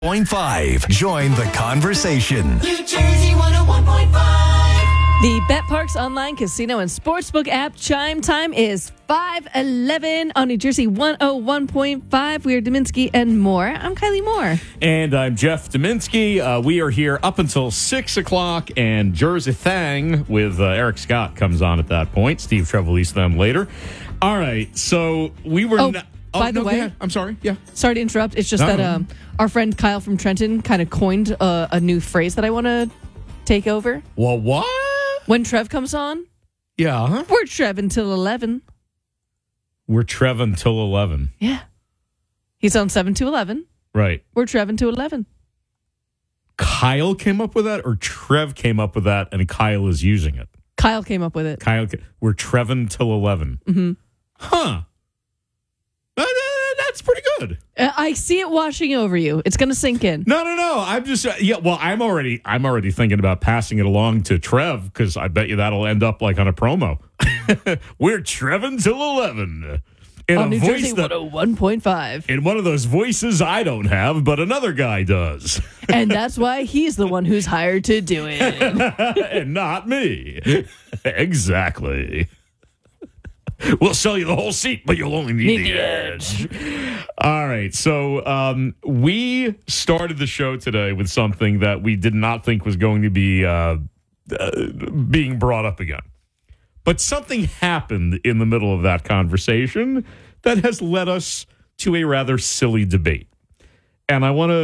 101.5. Join the conversation. New Jersey 101.5. The BetParks online casino and sportsbook app chime time is 5:11 on New Jersey 101.5. We are Dominski and Moore. I'm Kylie Moore. And I'm Jeff Dominski. We are here up until 6 o'clock, and Jersey Thang with Eric Scott comes on at that point. Steve Trevelise them later. All right, so we were... By the way, I'm sorry. Yeah. Sorry to interrupt. It's just that our friend Kyle from Trenton kind of coined a new phrase that I want to take over. Well, what? When Trev comes on, Yeah. we're Trev until 11. We're Trev until 11. Yeah. He's on 7 to 11. Right. We're Trev until 11. Kyle came up with that, or Trev came up with that, and Kyle is using it? Kyle came up with it. We're Trev until 11. Mm-hmm. Huh. That's pretty good. I see it washing over you. It's going to sink in. No. I'm just Well, I'm already thinking about passing it along to Trev, because I bet you that'll end up like on a promo. We're Trev until 11 in On a New voice Jersey that 101.5. in one of those voices I don't have, but another guy does, And that's why he's the one who's hired to do it. and not me. Exactly. We'll sell you the whole seat, but you'll only need the edge. All right. So we started the show today with something that we did not think was going to be being brought up again. But something happened in the middle of that conversation that has led us to a rather silly debate. And I want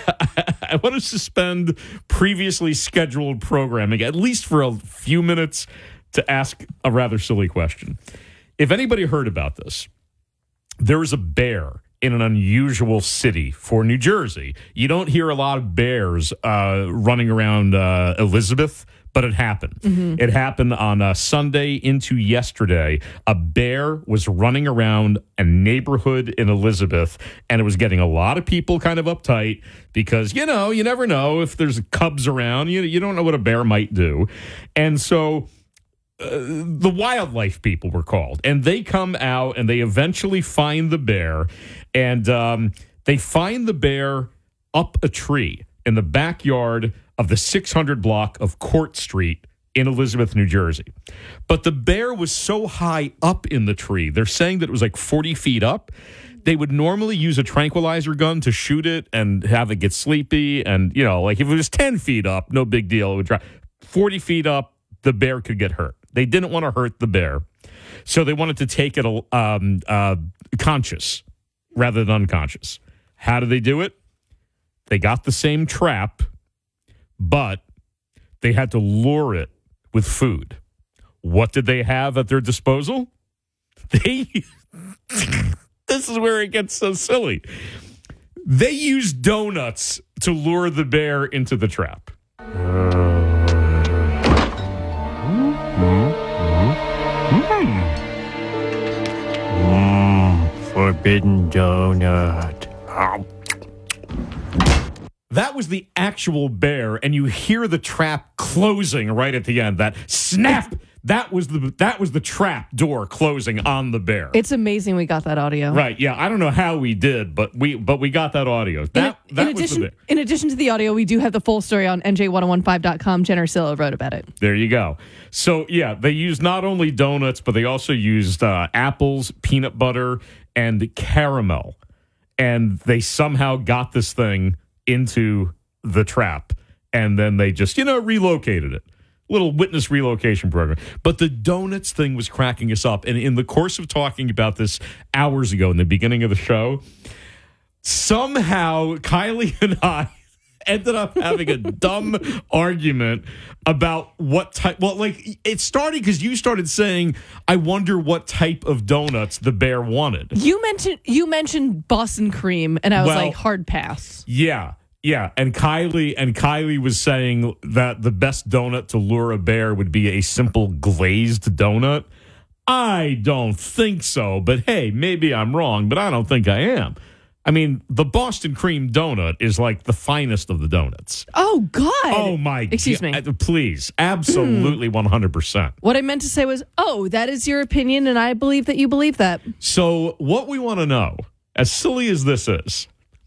to suspend previously scheduled programming, at least for a few minutes, to ask a rather silly question. If anybody heard about this, there is a bear in an unusual city for New Jersey. You don't hear a lot of bears running around Elizabeth, but it happened. Mm-hmm. It happened on Sunday into yesterday. A bear was running around a neighborhood in Elizabeth, and it was getting a lot of people kind of uptight because, you never know if there's cubs around. You don't know what a bear might do. And so... the wildlife people were called, and they come out and they eventually find the bear, and they find the bear up a tree in the backyard of the 600 block of Court Street in Elizabeth, New Jersey. But the bear was so high up in the tree, they're saying that it was like 40 feet up. They would normally use a tranquilizer gun to shoot it and have it get sleepy, and, like if it was 10 feet up, no big deal. It would try 40 feet up, the bear could get hurt. They didn't want to hurt the bear, so they wanted to take it conscious rather than unconscious. How did they do it? They got the same trap, but they had to lure it with food. What did they have at their disposal? This is where it gets so silly. They used donuts to lure the bear into the trap. Forbidden donut. That was the actual bear, and you hear the trap closing right at the end. That snap. That was the trap door closing on the bear. It's amazing we got that audio. Right? Yeah, I don't know how we did, but we got that audio. That was the bear. In addition to the audio, we do have the full story on NJ1015.com. Jen Arcillo wrote about it. There you go. So yeah, they used not only donuts, but they also used apples, peanut butter, and caramel, and they somehow got this thing into the trap, and then they just relocated it. Little witness relocation program. But the donuts thing was cracking us up. And in the course of talking about this hours ago in the beginning of the show, somehow Kylie and I ended up having a dumb argument about what type. Well, like it started because you started saying, I wonder what type of donuts the bear wanted. You mentioned Boston cream, and I was like, hard pass. Yeah. Yeah, and Kylie was saying that the best donut to lure a bear would be a simple glazed donut. I don't think so, but hey, maybe I'm wrong, but I don't think I am. I mean, the Boston cream donut is like the finest of the donuts. Oh, God. Oh, my God. Excuse me. Please. Absolutely 100%. What I meant to say was, that is your opinion, and I believe that you believe that. So what we want to know, as silly as this is,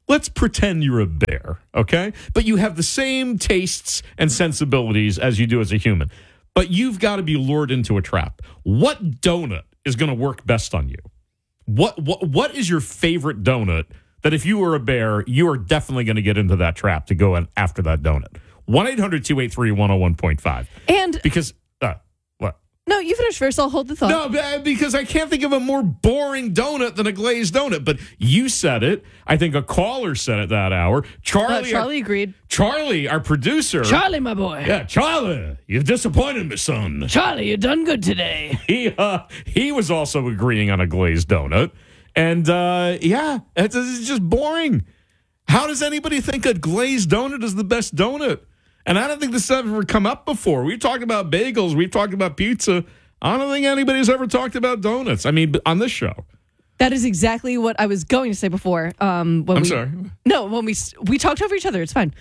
let's pretend you're a bear, okay? But you have the same tastes and sensibilities as you do as a human. But you've got to be lured into a trap. What donut is going to work best on you? What is your favorite donut that if you were a bear, you are definitely going to get into that trap to go after that donut? 1-800-283-101.5. And because what? No, you finish first. I'll hold the thought. No, because I can't think of a more boring donut than a glazed donut. But you said it. I think a caller said it that hour. Charlie agreed. Charlie, our producer. Charlie, my boy. Yeah, Charlie, you've disappointed me, son. Charlie, you done good today. He was also agreeing on a glazed donut. And, it's just boring. How does anybody think a glazed donut is the best donut? And I don't think this has ever come up before. We've talked about bagels. We've talked about pizza. I don't think anybody's ever talked about donuts. I mean, on this show. That is exactly what I was going to say before. I'm sorry. No, when we talked over each other. It's fine.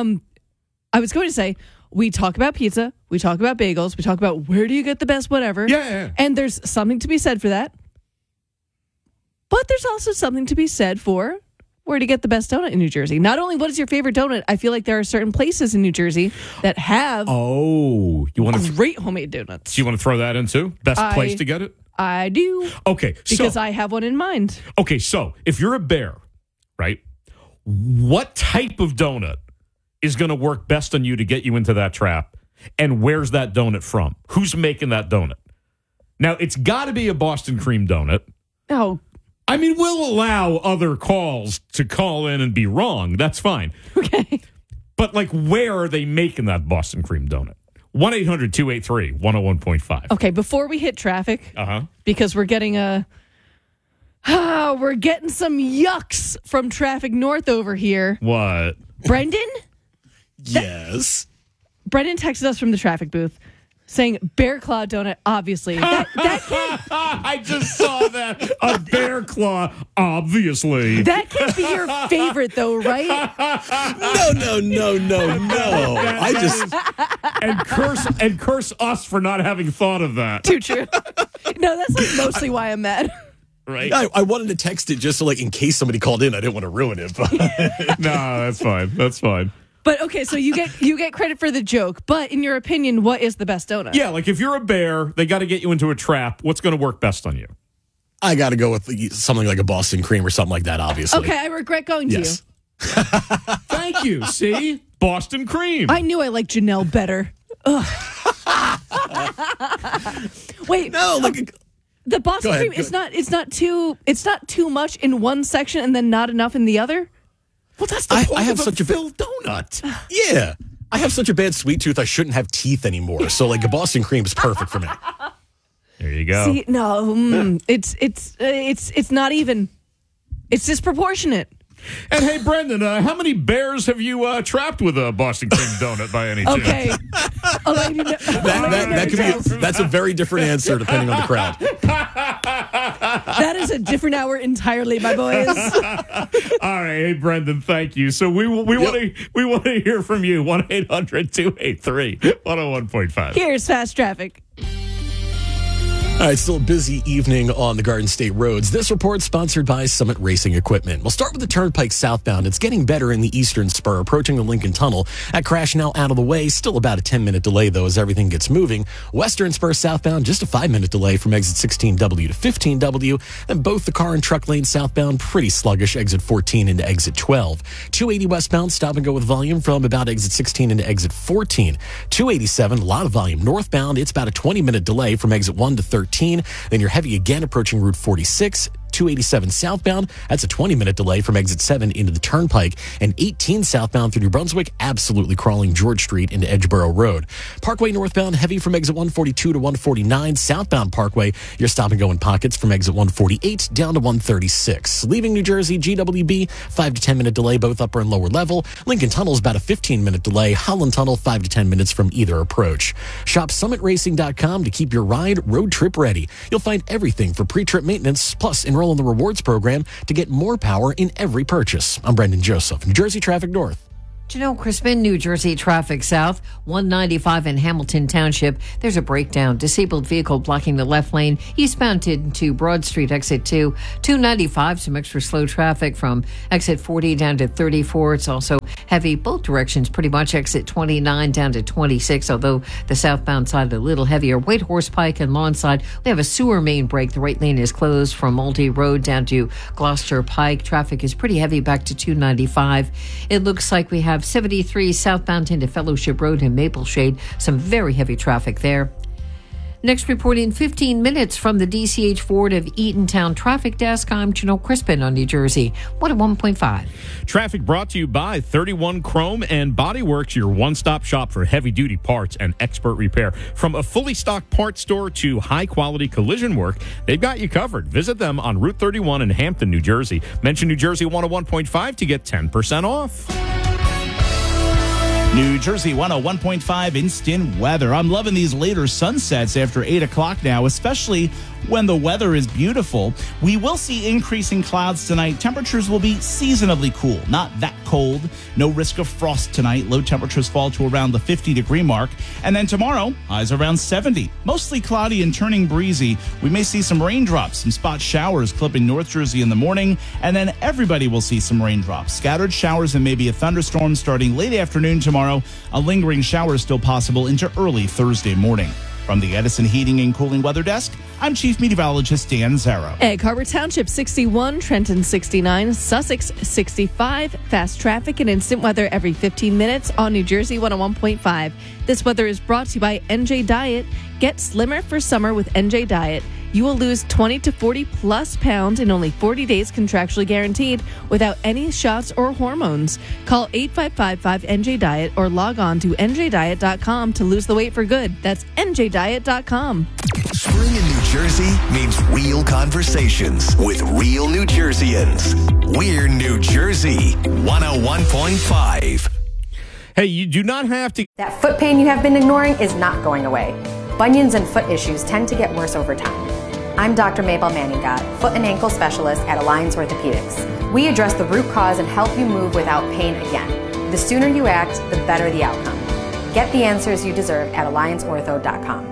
I was going to say, we talk about pizza. We talk about bagels. We talk about where do you get the best whatever. Yeah. And there's something to be said for that. But there's also something to be said for where to get the best donut in New Jersey. Not only what is your favorite donut, I feel like there are certain places in New Jersey that have great homemade donuts. Do you want to throw that in too? Best place to get it? I do. Okay. Because I have one in mind. Okay, so if you're a bear, right, what type of donut is going to work best on you to get you into that trap? And where's that donut from? Who's making that donut? Now, it's got to be a Boston cream donut. Oh, I mean, we'll allow other calls to call in and be wrong. That's fine. okay. But, where are they making that Boston cream donut? 1-800-283-101.5. Okay, before we hit traffic, because we're getting some yucks from traffic north over here. What? Brendan? Yes. Brendan texted us from the traffic booth saying Bear Claw donut, obviously. That can't... I just saw that. A Bear Claw, obviously. That can't be your favorite, though, right? No. I just... And curse us for not having thought of that. Too true. No, that's mostly why I'm mad. Right? I wanted to text it just so, in case somebody called in, I didn't want to ruin it. But No, that's fine. That's fine. But okay, so you get credit for the joke. But in your opinion, what is the best donut? Yeah, if you're a bear, they got to get you into a trap. What's going to work best on you? I got to go with something like a Boston cream or something like that, obviously. Okay, I regret going to you. Thank you. See? Boston cream. I knew I liked Janelle better. Ugh. Wait. No, the Boston cream is it's not too much in one section and then not enough in the other? Well, that's the point of a filled donut. Yeah. I have such a bad sweet tooth, I shouldn't have teeth anymore. So, a Boston cream is perfect for me. There you go. See, no, it's not even. It's disproportionate. And hey, Brendan, how many bears have you trapped with a Boston cream donut by any chance? Okay. That's a very different answer depending on the crowd. That is a different hour entirely, my boys. All right, hey Brendan, thank you. So we want to hear from you. 1-800-283-101.5. Here's fast traffic. All right, still a busy evening on the Garden State roads. This report sponsored by Summit Racing Equipment. We'll start with the Turnpike southbound. It's getting better in the eastern spur, approaching the Lincoln Tunnel. That crash now out of the way. Still about a 10-minute delay, though, as everything gets moving. Western spur southbound, just a 5-minute delay from exit 16W to 15W. And both the car and truck lane southbound, pretty sluggish, exit 14 into exit 12. 280 westbound, stop and go with volume from about exit 16 into exit 14. 287, a lot of volume northbound. It's about a 20-minute delay from exit 1 to 13. Then you're heavy again approaching Route 46. 287 southbound, that's a 20-minute delay from exit 7 into the Turnpike. And 18 southbound through New Brunswick, absolutely crawling George Street into Edgeboro Road. Parkway northbound, heavy from exit 142 to 149. Southbound Parkway, you're stop and go in pockets from exit 148 down to 136. Leaving New Jersey, GWB, 5 to 10-minute delay, both upper and lower level. Lincoln Tunnel's about a 15-minute delay. Holland Tunnel, 5 to 10 minutes from either approach. Shop summitracing.com to keep your ride road trip ready. You'll find everything for pre-trip maintenance, plus enroll in the rewards program to get more power in every purchase. I'm Brendan Joseph, New Jersey Traffic North. Janelle Crispin, New Jersey traffic south, 195 in Hamilton Township. There's a breakdown. Disabled vehicle blocking the left lane, eastbound to Broad Street, exit 2. 295, some extra slow traffic from exit 40 down to 34. It's also heavy both directions, pretty much exit 29 down to 26, although the southbound side a little heavier. White Horse Pike and Lawnside, we have a sewer main break. The right lane is closed from Multi Road down to Gloucester Pike. Traffic is pretty heavy back to 295. It looks like we have 73 southbound into Fellowship Road in Mapleshade. Some very heavy traffic there. Next report in 15 minutes from the DCH Ford of Eatontown Traffic Desk. I'm Janelle Crispin on New Jersey 101.5. Traffic brought to you by 31 Chrome and Bodyworks, your one-stop shop for heavy-duty parts and expert repair. From a fully stocked parts store to high-quality collision work, they've got you covered. Visit them on Route 31 in Hampton, New Jersey. Mention New Jersey 101.5 to get 10% off. New Jersey 101.5 instant weather. I'm loving these later sunsets after 8 o'clock now, especially when the weather is beautiful. We will see increasing clouds tonight. Temperatures will be seasonably cool, not that cold. No risk of frost tonight. Low temperatures fall to around the 50-degree mark. And then tomorrow, highs around 70. Mostly cloudy and turning breezy. We may see some raindrops, some spot showers clipping North Jersey in the morning, and then everybody will see some raindrops. Scattered showers and maybe a thunderstorm starting late afternoon tomorrow. A lingering shower is still possible into early Thursday morning. From the Edison Heating and Cooling Weather Desk, I'm Chief Meteorologist Dan Zarrow. Egg Harbor Township 61, Trenton 69, Sussex 65. Fast traffic and instant weather every 15 minutes on New Jersey 101.5. This weather is brought to you by NJ Diet. Get slimmer for summer with NJ Diet. You will lose 20 to 40 plus pounds in only 40 days, contractually guaranteed, without any shots or hormones. Call 855-5NJ-DIET or log on to njdiet.com to lose the weight for good. That's njdiet.com. Spring in New Jersey means real conversations with real New Jerseyans. We're New Jersey 101.5. Hey, you do not have to. That foot pain you have been ignoring is not going away. Bunions and foot issues tend to get worse over time. I'm Dr. Mabel Manningot, foot and ankle specialist at Alliance Orthopedics. We address the root cause and help you move without pain again. The sooner you act, the better the outcome. Get the answers you deserve at allianceortho.com.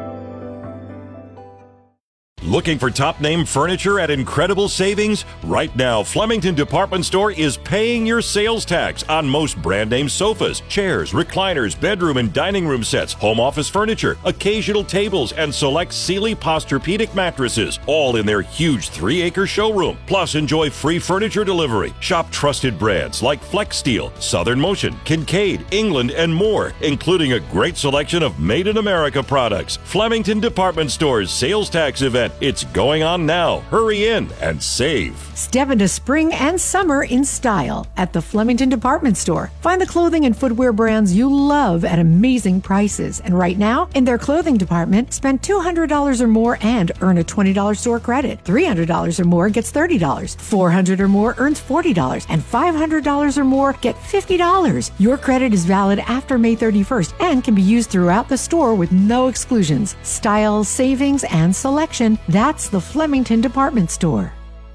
Looking for top-name furniture at incredible savings? Right now, Flemington Department Store is paying your sales tax on most brand-name sofas, chairs, recliners, bedroom and dining room sets, home office furniture, occasional tables, and select Sealy Posturepedic mattresses, all in their huge 3-acre showroom. Plus, enjoy free furniture delivery. Shop trusted brands like Flex Steel, Southern Motion, Kincaid, England, and more, including a great selection of made-in-America products. Flemington Department Store's sales tax event. It's going on now. Hurry in and save. Step into spring and summer in style at the Flemington Department Store. Find the clothing and footwear brands you love at amazing prices. And right now, in their clothing department, spend $200 or more and earn a $20 store credit. $300 or more gets $30. $400 or more earns $40. And $500 or more get $50. Your credit is valid after May 31st and can be used throughout the store with no exclusions. Style, savings, and selection. That's the Flemington Department Store.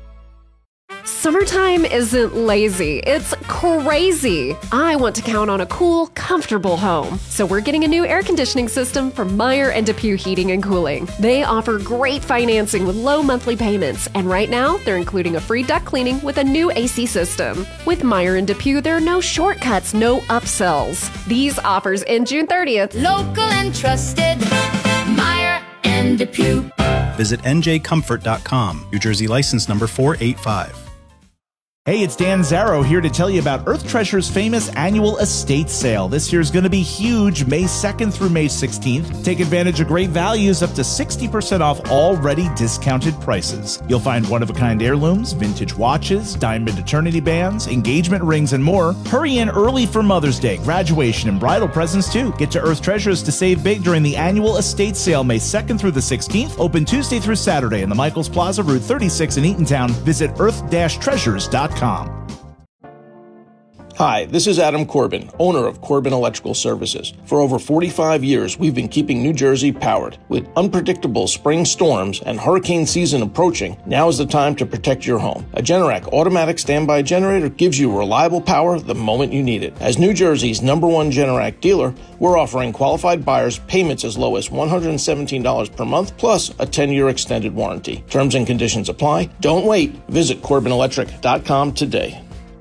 Summertime isn't lazy, it's crazy. I want to count on a cool, comfortable home. So we're getting a new air conditioning system from Meyer and DePuy Heating and Cooling. They offer great financing with low monthly payments, and right now they're including a free duct cleaning with a new AC system. With Meyer and DePuy, there are no shortcuts, no upsells. These offers end June 30th. Local and trusted, Meyer and DePuy. Visit njcomfort.com. New Jersey license number 485. Hey, it's Dan Zarrow here to tell you about Earth Treasure's famous annual estate sale. This year's going to be huge, May 2nd through May 16th. Take advantage of great values, up to 60% off already discounted prices. You'll find one-of-a-kind heirlooms, vintage watches, diamond eternity bands, engagement rings, and more. Hurry in early for Mother's Day, graduation, and bridal presents too. Get to Earth Treasures to save big during the annual estate sale, May 2nd through the 16th. Open Tuesday through Saturday in the Michaels Plaza, Route 36 in Eatontown. Visit earth-treasures.com. Hi, this is Adam Corbin, owner of Corbin Electrical Services. For over 45 years, we've been keeping New Jersey powered. With unpredictable spring storms and hurricane season approaching, now is the time to protect your home. A Generac automatic standby generator gives you reliable power the moment you need it. As New Jersey's #1 Generac dealer, we're offering qualified buyers payments as low as $117 per month, plus a 10-year extended warranty. Terms and conditions apply. Don't wait. Visit CorbinElectric.com today.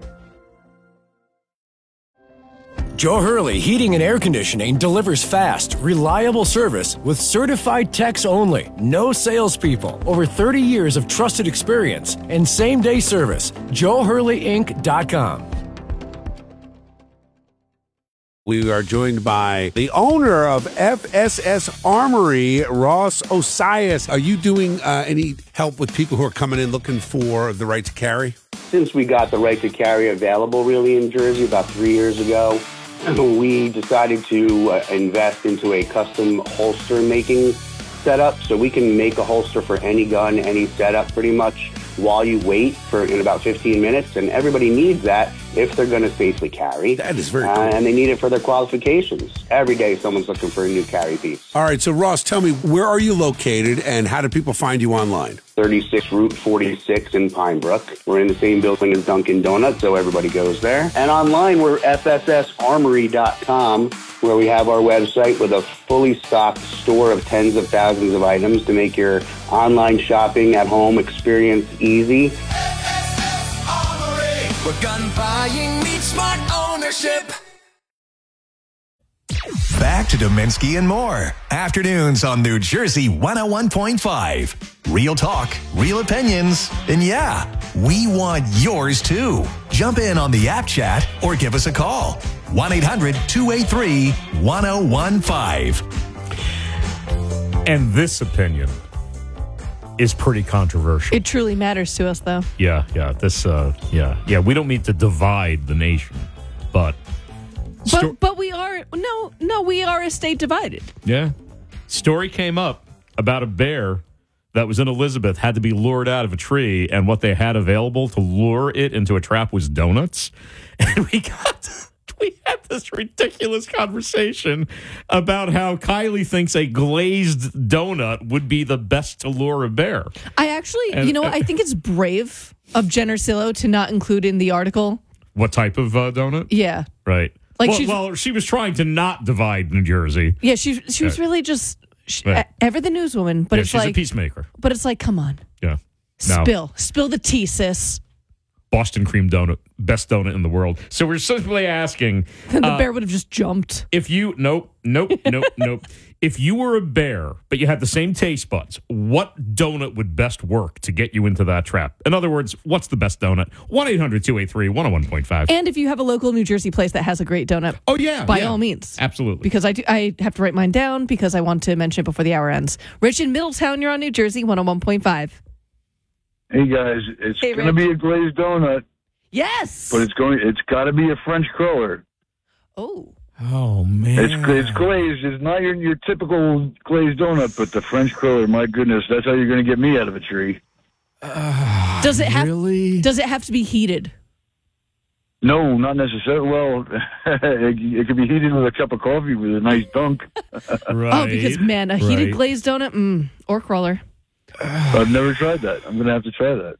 Joe Hurley Heating and Air Conditioning delivers fast, reliable service with certified techs only. No salespeople. Over 30 years of trusted experience and same-day service. JoeHurleyInc.com. We are joined by the owner of FSS Armory, Ross Osias. Are you doing any help with people who are coming in looking for the right to carry? Since we got the right to carry available really in Jersey about 3 years ago, we decided to invest into a custom holster making setup. So we can make a holster for any gun, any setup pretty much while you wait in about 15 minutes. And everybody needs that if they're going to safely carry. That is very cool. And they need it for their qualifications. Every day someone's looking for a new carry piece. All right, so Ross, tell me, where are you located and how do people find you online? 36 Route 46 in Pine Brook. We're in the same building as Dunkin' Donuts, so everybody goes there. And online, we're FSSArmory.com, where we have our website with a fully stocked store of tens of thousands of items to make your online shopping at home experience easy. Where gun buying meets smart ownership. Back to Dominski and more. Afternoons on New Jersey 101.5. Real talk, real opinions, and yeah, we want yours too. Jump in on the app chat or give us a call. 1-800-283-1015. And this opinion is pretty controversial. It truly matters to us, though. Yeah. We don't mean to divide the nation, but we are we are a state divided. Yeah. Story came up about a bear that was in Elizabeth, had to be lured out of a tree, and what they had available to lure it into a trap was donuts. And we had this ridiculous conversation about how Kylie thinks a glazed donut would be the best to lure a bear. I actually, I think it's brave of Jen Ursillo to not include in the article. What type of donut? Yeah. Right. Like she was trying to not divide New Jersey. Yeah, she was really just ever the newswoman, but it's she's like a peacemaker. But it's like, come on. Yeah. Spill the tea, sis. Boston cream donut, best donut in the world. So we're simply asking. The bear would have just jumped. If you, nope. If you were a bear, but you had the same taste buds, what donut would best work to get you into that trap? In other words, what's the best donut? 1-800-283-101.5. And if you have a local New Jersey place that has a great donut, by all means. Absolutely. Because I have to write mine down because I want to mention it before the hour ends. Rich in Middletown, you're on New Jersey 101.5. Hey guys, it's going to be a glazed donut. Yes, but it's got to be a French cruller. Oh man, it's glazed. It's not your typical glazed donut, but the French cruller. My goodness, that's how you're going to get me out of a tree. Does it have to be heated? No, not necessarily. Well, it could be heated with a cup of coffee with a nice dunk. Right. Oh, because man, a heated glazed donut, or cruller. I've never tried that. I'm going to have to try that.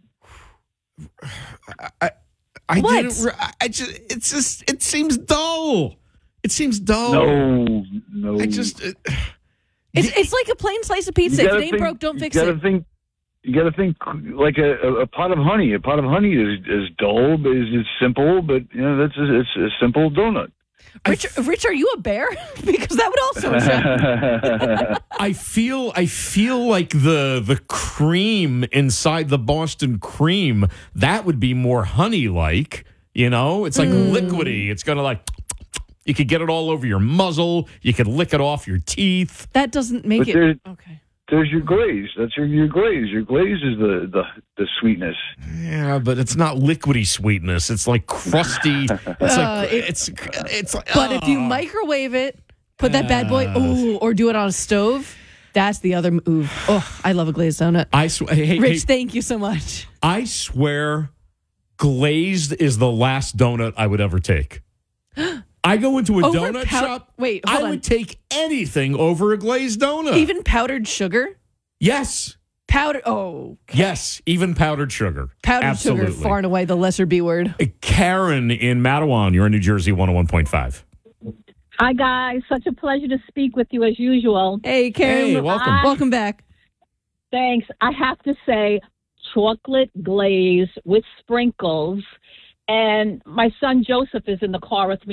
It seems dull. It seems dull. No. It's like a plain slice of pizza. If it ain't broke, don't fix it. You got to think like a pot of honey. A pot of honey is dull, but it's simple. But it's a simple donut. Rich, are you a bear? Because that would also sound. I feel like the cream inside the Boston cream, that would be more honey-like. It's like liquidy. It's gonna you could get it all over your muzzle. You could lick it off your teeth. That doesn't make it okay. There's your glaze. That's your glaze. Your glaze is the sweetness. Yeah, but it's not liquidy sweetness. It's like crusty. It's But if you microwave it, put that bad boy, or do it on a stove, that's the other move. Oh, I love a glazed donut. Rich, thank you so much. I swear glazed is the last donut I would ever take. I go into a donut shop. Wait, I hold on. would take anything over a glazed donut. Even powdered sugar? Yes. Powder. Oh. Yes, even powdered sugar. Powdered Absolutely. sugar, far and away the lesser B word. Karen in Matawan, you're in New Jersey 101.5. Hi, guys. Such a pleasure to speak with you as usual. Hey, Karen. Hey, welcome. Welcome back. Thanks. I have to say, chocolate glaze with sprinkles. And my son Joseph is in the car with me